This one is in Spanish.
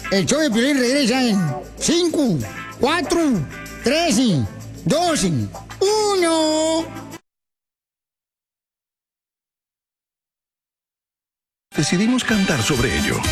El show de Piolín regresa en 5, 4, 3, 2, 1. Decidimos cantar sobre ello.